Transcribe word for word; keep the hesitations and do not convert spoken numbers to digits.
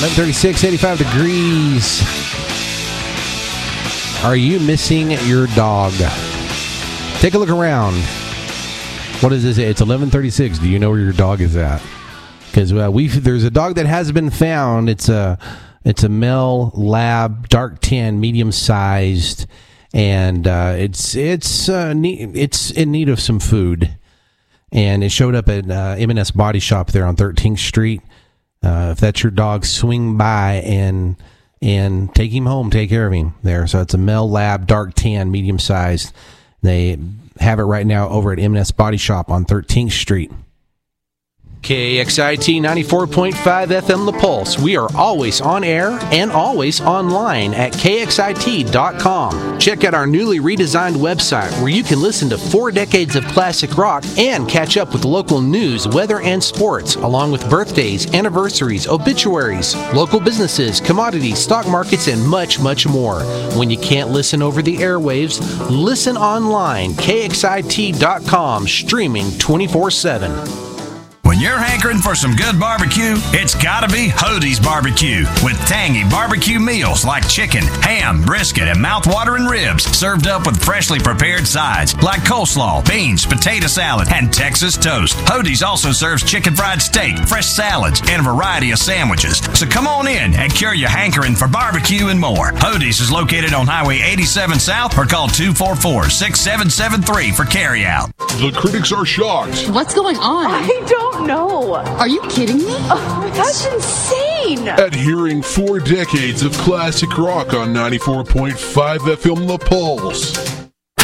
eleven thirty-six, eighty-five degrees. Are you missing your dog? Take a look around. What is this? It's eleven thirty-six. Do you know where your dog is at? Because uh, we there's a dog that has been found. It's a it's a male lab, dark tan, medium sized, and uh, it's it's uh, ne- it's in need of some food. And it showed up at uh, M and S Body Shop there on thirteenth Street. Uh, if that's your dog, swing by and and take him home. Take care of him there. So it's a male lab, dark tan, medium sized. They have it right now over at M and S Body Shop on thirteenth Street. K X I T ninety-four point five F M The Pulse. We are always on air and always online at K X I T dot com. Check out our newly redesigned website where you can listen to four decades of classic rock and catch up with local news, weather, and sports, along with birthdays, anniversaries, obituaries, local businesses, commodities, stock markets, and much, much more. When you can't listen over the airwaves, listen online, K X I T dot com, streaming twenty-four seven. When you're hankering for some good barbecue, it's gotta be Hodee's Barbecue, with tangy barbecue meals like chicken, ham, brisket, and mouth-watering ribs, served up with freshly prepared sides like coleslaw, beans, potato salad, and Texas toast. Hodee's also serves chicken fried steak, fresh salads, and a variety of sandwiches. So come on in and cure your hankering for barbecue and more. Hodee's is located on Highway eighty-seven South, or call two four four, six seven seven three for carryout. The critics are shocked. What's going on? I don't know. Are you kidding me? Oh, that's insane. At hearing four decades of classic rock on ninety-four point five F M The Pulse.